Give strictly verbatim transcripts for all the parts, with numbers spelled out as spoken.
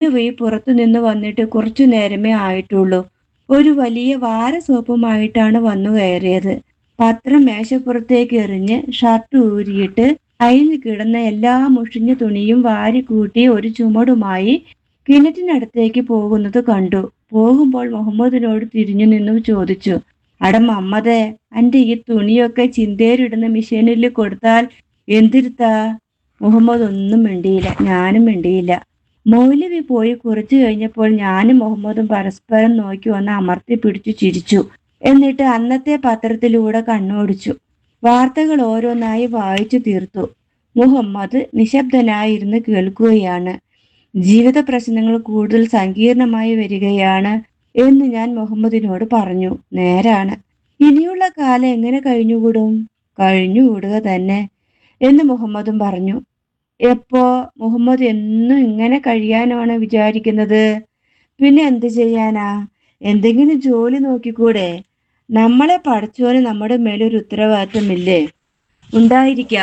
മൗലവി പുറത്തു നിന്ന് വന്നിട്ട് കുറച്ചു നേരമേ ആയിട്ടുള്ളൂ. ഒരു വലിയ വാര സോപ്പുമായിട്ടാണ് വന്നു കയറിയത്. പത്രം മേശപ്പുറത്തേക്ക് എറിഞ്ഞ് ഷർട്ട് ഊരിയിട്ട് അതിൽ കിടന്ന എല്ലാ മുഷിഞ്ഞ തുണിയും വാരിക്കൂട്ടി ഒരു ചുമടുമായി കിണറ്റിനടുത്തേക്ക് പോകുന്നത് കണ്ടു. പോകുമ്പോൾ മുഹമ്മദിനോട് തിരിഞ്ഞു നിന്നു ചോദിച്ചു, അട മമ്മദേ, അന്റെ ഈ തുണിയൊക്കെ ചിന്തേരിടുന്ന മിഷീനിൽ കൊടുത്താൽ എന്തിരുത്താ? മുഹമ്മദ് ഒന്നും മിണ്ടിയില്ല. ഞാനും മിണ്ടിയില്ല. മൗലവി പോയി കുറച്ചു കഴിഞ്ഞപ്പോൾ ഞാനും മുഹമ്മദും പരസ്പരം നോക്കി ഒന്ന് അമർത്തി പിടിച്ചു ചിരിച്ചു. എന്നിട്ട് അന്നത്തെ പത്രത്തിലൂടെ കണ്ണോടിച്ചു. വാർത്തകൾ ഓരോന്നായി വായിച്ചു തീർത്തു. മുഹമ്മദ് നിശബ്ദനായിരുന്ന് കേൾക്കുകയാണ്. ജീവിത പ്രശ്നങ്ങൾ കൂടുതൽ സങ്കീർണമായി വരികയാണ് എന്ന് ഞാൻ മുഹമ്മദിനോട് പറഞ്ഞു. നേരാണ്. ഇനിയുള്ള കാലം എങ്ങനെ കഴിഞ്ഞുകൂടും? കഴിഞ്ഞുകൂടുക തന്നെ എന്ന് മുഹമ്മദും പറഞ്ഞു. എപ്പോ? മുഹമ്മദ് എന്നും ഇങ്ങനെ കഴിയാനാണ് വിചാരിക്കുന്നത്? പിന്നെ എന്ത് ചെയ്യാനാ? എന്തെങ്കിലും ജോലി നോക്കിക്കൂടെ? നമ്മളെ പഠിച്ചോന് നമ്മുടെ മേലൊരു ഉത്തരവാദിത്വമില്ലേ? ഉണ്ടായിരിക്കാം.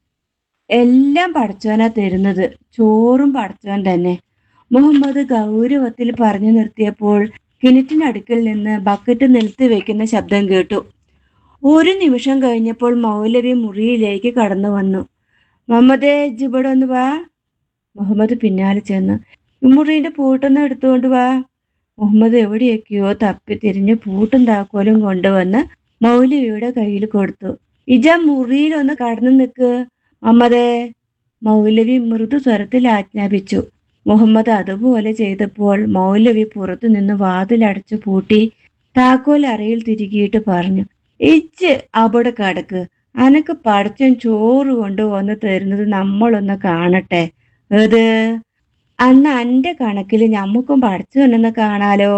എല്ലാം പഠിച്ചോനാ തരുന്നത്. ചോറും പഠിച്ചോൻ തന്നെ. മുഹമ്മദ് ഗൗരവത്തിൽ പറഞ്ഞു നിർത്തിയപ്പോൾ കിണറ്റിനടുക്കിൽ നിന്ന് ബക്കറ്റ് നിലത്ത് വെക്കുന്ന ശബ്ദം കേട്ടു. ഒരു നിമിഷം കഴിഞ്ഞപ്പോൾ മൗലവി മുറിയിലേക്ക് കടന്നു വന്നു. മുഹമ്മദേ, ജിബടെ ഒന്ന് വാ. മുഹമ്മദ് പിന്നാലെ ചെന്ന് മുറിയുടെ പൂട്ടൊന്ന് എടുത്തുകൊണ്ട് വാ. മുഹമ്മദ് എവിടെയൊക്കെയോ തപ്പി തിരിഞ്ഞ് പൂട്ടും താക്കോലും കൊണ്ടുവന്ന് മൗലവിയുടെ കയ്യിൽ കൊടുത്തു. ഇജ മുറിയിലൊന്ന് കടന്നു നിൽക്ക് മുഹമ്മദേ, മൗലവി മൃദു സ്വരത്തിൽ ആജ്ഞാപിച്ചു. മുഹമ്മദ് അതുപോലെ ചെയ്തപ്പോൾ മൗലവി പുറത്തു നിന്ന് വാതിലടച്ചു പൂട്ടി താക്കോൽ അറയിൽ തിരികിയിട്ട് പറഞ്ഞു, ഇച്ച് അവിടെ കടക്ക്. അനക്ക് പഠിച്ചൻ ചോറ് കൊണ്ടുവന്ന് തരുന്നത് നമ്മളൊന്ന് കാണട്ടെ. ഏത്? അന്ന് അന്റെ കണക്കിൽ ഞമ്മക്കും പഠിച്ചവനൊന്ന് കാണാലോ.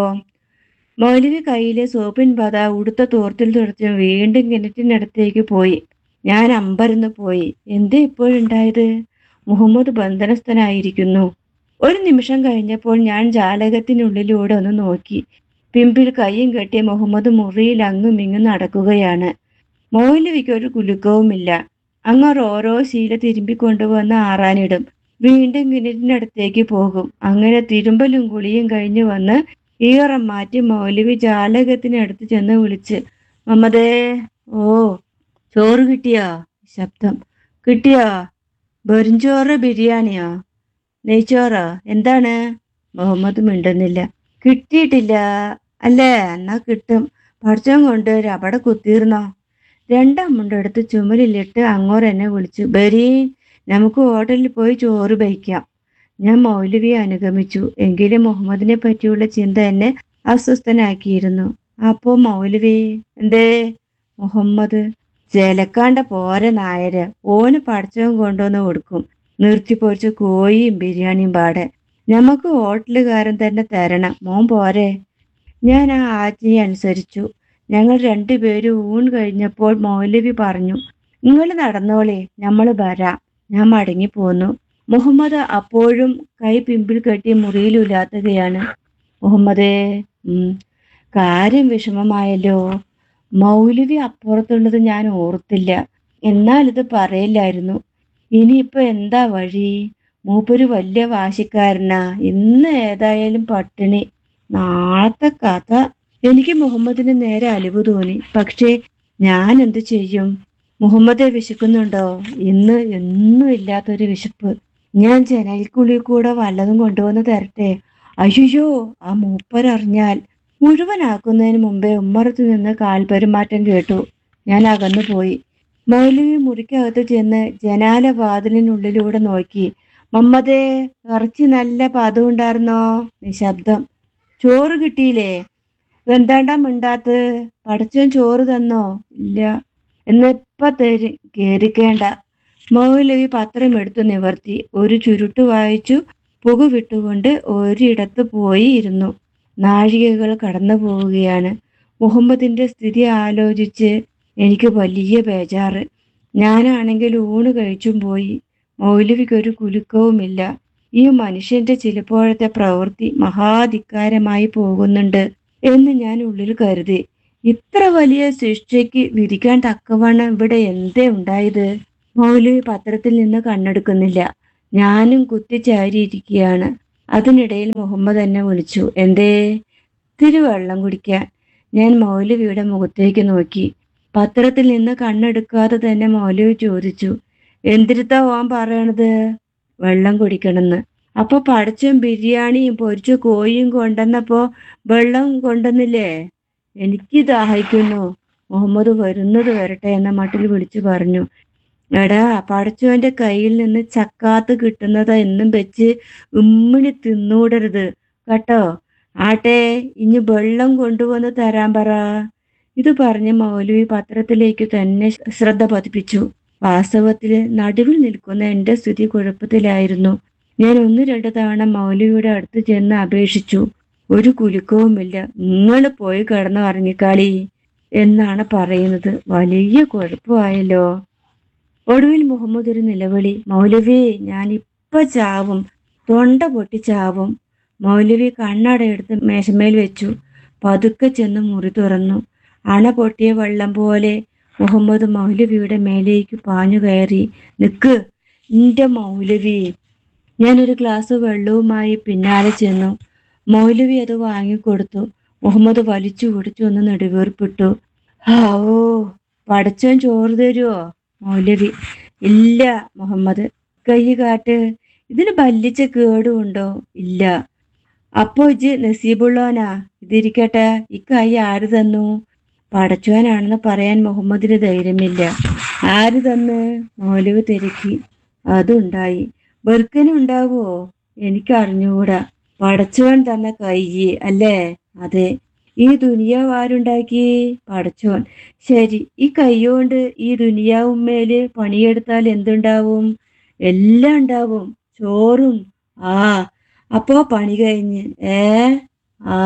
മൗലവി കയ്യിലെ സോപ്പിൻ പത ഉടുത്ത തോർത്തിൽ തുടച്ച് വീണ്ടും കിണറ്റിനടുത്തേക്ക് പോയി. ഞാൻ അമ്പരന്ന് പോയി. എന്തേ ഇപ്പോഴുണ്ടായത്? മുഹമ്മദ് ബന്ധനസ്ഥനായിരിക്കുന്നു. ഒരു നിമിഷം കഴിഞ്ഞപ്പോൾ ഞാൻ ജാലകത്തിനുള്ളിലൂടെ ഒന്ന് നോക്കി. പിമ്പിൽ കൈയും കെട്ടി മുഹമ്മദ് മുറിയിൽ അങ്ങും ഇങ്ങും നടക്കുകയാണ്. മൗലവിക്ക് ഒരു കുലുക്കവുമില്ല. അങ്ങർ ഓരോ ശീല തിരുമ്പിക്കൊണ്ടുവന്ന് ആറാനിടും. വീണ്ടും കിണറ്റിനടുത്തേക്ക് പോകും. അങ്ങനെ തിരുമ്പലും കുളിയും കഴിഞ്ഞ് വന്ന് ഈറം മാറ്റി മൗലവി ജാലകത്തിനടുത്ത് ചെന്ന് വിളിച്ച്, മുഹമ്മദേ. ഓ, ചോറ് കിട്ടിയോ? ശബ്ദം. കിട്ടിയോ? വെറുംചോറ്, ബിരിയാണിയോ, നെയ്ച്ചോറോ? എന്താണ്? മുഹമ്മദ് മിണ്ടുന്നില്ല. കിട്ടിയിട്ടില്ല അല്ലേ? എന്നാ കിട്ടും. പഠിച്ചോൻ കൊണ്ടുവരും. അവിടെ കുത്തിയിരുന്നോ? രണ്ടാം മുണ്ടെടുത്ത് ചുമലിലിട്ട് അങ്ങോരെന്നെ വിളിച്ചു, ബരീ, നമുക്ക് ഹോട്ടലിൽ പോയി ചോറ് വയ്ക്കാം. ഞാൻ മൗലവിയെ അനുഗമിച്ചു. എങ്കിലും മുഹമ്മദിനെ പറ്റിയുള്ള ചിന്ത എന്നെ അസ്വസ്ഥനാക്കിയിരുന്നു. അപ്പോ മൗലവി എന്തേ? മുഹമ്മദ് ജലക്കാണ്ട പോരെ നായര്. ഓന് പഠിച്ചവൻ കൊണ്ടുവന്ന് കൊടുക്കും. നിർത്തിപ്പൊരിച്ച് കോഴിയും ബിരിയാണിയും പാടെ. ഞമ്മക്ക് ഹോട്ടലുകാരൻ തന്നെ തരണം. മോൻ പോരെ? ഞാൻ ആ ആജ്ഞയെ അനുസരിച്ചു. ഞങ്ങൾ രണ്ടുപേരും ഊൺ കഴിഞ്ഞപ്പോൾ മൗലവി പറഞ്ഞു, നിങ്ങൾ നടന്നോളേ, നമ്മൾ വരാം. ഞാൻ മടങ്ങിപ്പോന്നു. മുഹമ്മദ് അപ്പോഴും കൈ പിമ്പിൽ കെട്ടി മുറിയിൽ ഉലാത്തുകയാണ്. മുഹമ്മദേ, ഉം കാര്യം വിഷമമായല്ലോ. മൗലവി അപ്പുറത്തുള്ളത് ഞാൻ ഓർത്തില്ല. എന്നാൽ ഇത് പറയില്ലായിരുന്നു. ഇനിയിപ്പോ എന്താ വഴി? മൂപ്പര് വലിയ വാശിക്കാരനാ. ഇന്ന് ഏതായാലും പട്ടിണി. നാളത്തെ കഥ. എനിക്ക് മുഹമ്മദിന് നേരെ അലിവ് തോന്നി. പക്ഷേ ഞാൻ എന്ത് ചെയ്യും? മുഹമ്മദെ, വിശക്കുന്നുണ്ടോ? ഇന്ന് എന്നും ഇല്ലാത്തൊരു വിശപ്പ്. ഞാൻ ജനൽക്കുള്ളിൽ കൂടെ വല്ലതും കൊണ്ടുവന്ന് തരട്ടെ? അയ്യോ, ആ മൂപ്പരറിഞ്ഞാൽ. മുഴുവനാക്കുന്നതിന് മുമ്പേ ഉമ്മറത്ത് നിന്ന് കാൽപെരുമാറ്റം കേട്ടു. ഞാൻ അകന്നു പോയി. മൗലവി മുറിക്കകത്ത് ചെന്ന് ജനാല വാതിലിനുള്ളിലൂടെ നോക്കി. മുഹമ്മദേ, ഇറച്ചി നല്ല പദമുണ്ടായിരുന്നോ? നിശബ്ദം. ചോറ് കിട്ടിയില്ലേ? എന്താണ്ടാ മിണ്ടാത്ത്? പഠിച്ചോൻ ചോറ് തന്നോ? ഇല്ല. എന്നിപ്പ തരി കേറിക്കേണ്ട. മൗലവി പത്രം എടുത്തു നിവർത്തി. ഒരു ചുരുട്ട് വായിച്ചു പുക വിട്ടുകൊണ്ട് ഒരിടത്ത് പോയി ഇരുന്നു. നാഴികകൾ കടന്നു പോവുകയാണ്. മുഹമ്മദിന്റെ സ്ഥിതി ആലോചിച്ച് എനിക്ക് വലിയ ബേജാറ്. ഞാനാണെങ്കിൽ ഊണ് കഴിച്ചും പോയി. മൗലവിക്കൊരു കുലുക്കവുമില്ല. ഈ മനുഷ്യന്റെ ചിലപ്പോഴത്തെ പ്രവൃത്തി മഹാധിക്കാരമായി പോകുന്നുണ്ട് എന്ന് ഞാൻ ഉള്ളിൽ കരുതി. ഇത്ര വലിയ ശിക്ഷയ്ക്ക് വിധിക്കാൻ തക്കവണ്ണം ഇവിടെ എന്തേ ഉണ്ടായത്? മൗലവി പത്രത്തിൽ നിന്ന് കണ്ണെടുക്കുന്നില്ല. ഞാനും കുത്തിച്ചാരിയിരിക്കുകയാണ്. അതിനിടയിൽ മുഹമ്മദ് എന്നെ വിളിച്ചു. എന്തേ? ഇത്തിരി വെള്ളം കുടിക്കാൻ. ഞാൻ മൗലവിയുടെ മുഖത്തേക്ക് നോക്കി. പത്രത്തിൽ നിന്ന് കണ്ണെടുക്കാതെ തന്നെ മൗലവി ചോദിച്ചു, എന്തിരുത്താ ഓൻ പറയണത്? വെള്ളം കുടിക്കണമെന്ന്. അപ്പൊ പടച്ചോൻ ബിരിയാണിയും പൊരിച്ച കോഴിയും കൊണ്ടുവന്നപ്പോ വെള്ളം കൊണ്ടുവന്നില്ലേ? എനിക്ക് ദാഹിക്കുന്നു. മുഹമ്മദ് വരുന്നത് വരട്ടെ എന്ന മട്ടിൽ വിളിച്ചു പറഞ്ഞു. എടാ, പടച്ചോന്റെ കയ്യിൽ നിന്ന് ചക്കാത്ത് കിട്ടുന്നത് എന്നും വെച്ച് ഉമ്മിണി തിന്നൂടരുത് കേട്ടോ. ആട്ടെ, ഇനി വെള്ളം കൊണ്ടുവന്ന് തരാൻ പറ. ഇത് പറഞ്ഞ് മൗലവി പത്രത്തിലേക്ക് തന്നെ ശ്രദ്ധ പതിപ്പിച്ചു. വാസ്തവത്തില് നടുവിൽ നിൽക്കുന്ന എന്റെ സ്ഥിതി കുഴപ്പത്തിലായിരുന്നു. ഞാൻ ഒന്ന് രണ്ട് തവണ മൗലവിയുടെ അടുത്ത് ചെന്ന് അപേക്ഷിച്ചു. ഒരു കുലുക്കവുമില്ല. നിങ്ങൾ പോയി കിടന്ന് ഉറങ്ങിക്കാളി എന്നാണ് പറയുന്നത്. വലിയ കുഴപ്പമായല്ലോ. ഒടുവിൽ മുഹമ്മദ് ഒരു നിലവിളി. മൗലവി, ഞാൻ ഇപ്പൊ ചാവും, തൊണ്ട പൊട്ടി ചാവും. മൗലവി കണ്ണടയെടുത്ത് മേശമേൽ വെച്ചു. പതുക്കെ ചെന്ന് മുറി തുറന്നു. അണ പൊട്ടിയ വെള്ളം പോലെ മുഹമ്മദ് മൗലവിയുടെ മേലേക്ക് പാഞ്ഞു കയറി. നിക്ക് നിന്റെ മൗലവി. ഞാനൊരു ഗ്ലാസ് വെള്ളവുമായി പിന്നാലെ ചെന്നു. മൗലവി അത് വാങ്ങിക്കൊടുത്തു. മുഹമ്മദ് വലിച്ചു കുടിച്ചു ഒന്ന് നെടുവീർപ്പിട്ടു. ഹാവോ, പടച്ചോൻ ചോറ് തരുവോ? മൗലവി. ഇല്ല മുഹമ്മദ്. കൈ കാട്ട്. ഇതിന് ബല്ലിച്ച കേടുണ്ടോ? ഇല്ല. അപ്പോ ഇജ് നസീബുള്ളോനാ? ഇതിരിക്കട്ടെ, ഈ കൈ ആര് തന്നു? പടച്ചോനാണെന്ന് പറയാൻ മുഹമ്മദിന് ധൈര്യമില്ല. ആര് തന്ന്? മൗലവി തിരക്കി. അതുണ്ടായി. വെറുക്കനുണ്ടാവോ? എനിക്കറിഞ്ഞൂടാ. പടച്ചോൻ തന്ന കൈ അല്ലേ? അതെ. ഈ ദുനിയാവ് ആരുണ്ടാക്കി? പടച്ചോൻ. ശരി, ഈ കൈയോണ്ട് ഈ ദുനിയാവുമ്മേല് പണിയെടുത്താൽ എന്തുണ്ടാവും? എല്ലാം ഉണ്ടാവും. ചോറും. ആ, അപ്പോ പണി കഴിഞ്ഞ്. ഏ ആ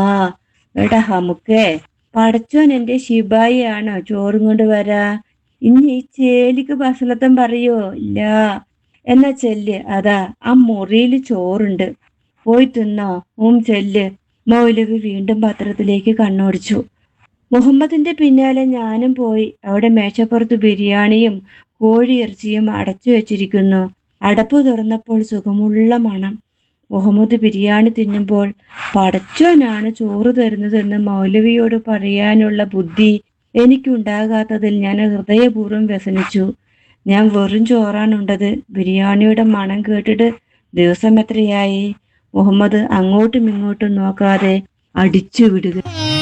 എടാ ഹമുക്കേ, പടച്ചോൻ എന്റെ ശിപായി ആണോ ചോറും കൊണ്ട് വരാ? ഇനി ഈ ചേലിക്ക് ഭക്ഷണത്തം പറയോ? ഇല്ല. എന്നാ ചെല്ല്, അതാ ആ മുറിയിൽ ചോറുണ്ട്, പോയി തിന്നോ. ഉം, ചെല്ല്. മൗലവി വീണ്ടും പത്രത്തിലേക്ക് കണ്ണോടിച്ചു. മുഹമ്മദിന്റെ പിന്നാലെ ഞാനും പോയി. അവിടെ മേശപ്പുറത്ത് ബിരിയാണിയും കോഴിയിറച്ചിയും അടച്ചു വെച്ചിരിക്കുന്നു. അടപ്പ് തുറന്നപ്പോൾ സുഖമുള്ള മണം. മുഹമ്മദ് ബിരിയാണി തിന്നുമ്പോൾ പടച്ചോനാണ് ചോറ് തരുന്നതെന്ന് മൗലവിയോട് പറയാനുള്ള ബുദ്ധി എനിക്കുണ്ടാകാത്തതിൽ ഞാൻ ഹൃദയപൂർവ്വം വ്യസനിച്ചു. ഞാൻ വെറും ചോറാണുണ്ടത്. ബിരിയാണിയുടെ മണം കേട്ടിട്ട് ദിവസം എത്രയായി? മുഹമ്മദ് അങ്ങോട്ടും ഇങ്ങോട്ടും നോക്കാതെ അടിച്ചു വിടുക.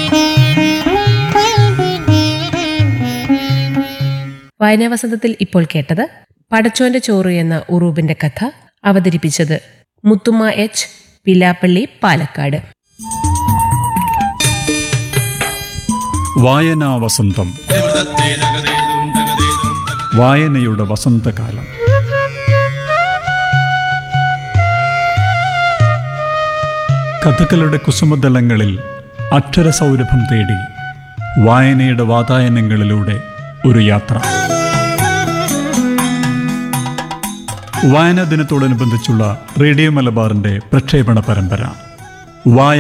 വായനാവസന്തത്തിൽ ഇപ്പോൾ കേട്ടത് പടച്ചോന്റെ ചോറ് എന്ന ഉറൂബിന്റെ കഥ. അവതരിപ്പിച്ചത് മുത്തുമ്മ എച്ച്, പിലാപ്പള്ളി, പാലക്കാട്. വായനാ വസന്തം. വായനയുടെ വസന്തകാലം. കഥകളുടെ കുസുമതലങ്ങളിൽ അക്ഷരസൗരഭം തേടി വായനയുടെ വാതായനങ്ങളിലൂടെ ഒരു യാത്ര. വായനാ ദിനത്തോടനുബന്ധിച്ചുള്ള റേഡിയോ മലബാറിന്റെ പ്രക്ഷേപണ പരമ്പര വായ